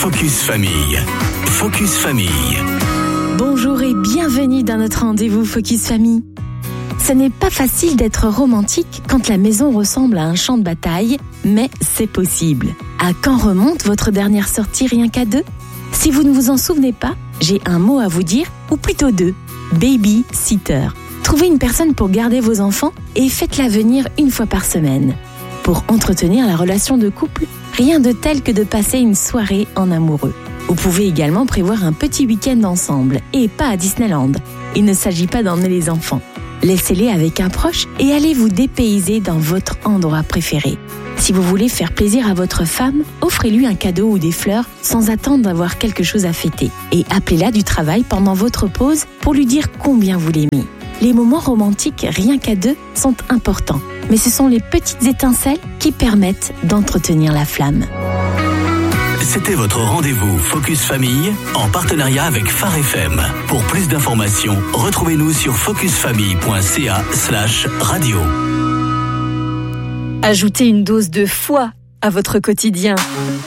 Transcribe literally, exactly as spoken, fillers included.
Focus Famille. Focus Famille. Bonjour et bienvenue dans notre rendez-vous Focus Famille. Ce n'est pas facile d'être romantique quand la maison ressemble à un champ de bataille, mais c'est possible. À quand remonte votre dernière sortie rien qu'à deux ? Si vous ne vous en souvenez pas, j'ai un mot à vous dire, ou plutôt deux. Baby-sitter. Trouvez une personne pour garder vos enfants et faites-la venir une fois par semaine. Pour entretenir la relation de couple, rien de tel que de passer une soirée en amoureux. Vous pouvez également prévoir un petit week-end ensemble, et pas à Disneyland. Il ne s'agit pas d'emmener les enfants. Laissez-les avec un proche et allez vous dépayser dans votre endroit préféré. Si vous voulez faire plaisir à votre femme, offrez-lui un cadeau ou des fleurs sans attendre d'avoir quelque chose à fêter. Et appelez-la du travail pendant votre pause pour lui dire combien vous l'aimez. Les moments romantiques rien qu'à deux sont importants, mais ce sont les petites étincelles qui permettent d'entretenir la flamme. C'était votre rendez-vous Focus Famille en partenariat avec Phare F M. Pour plus d'informations, retrouvez-nous sur focusfamille.ca slash radio. Ajoutez une dose de foi à votre quotidien.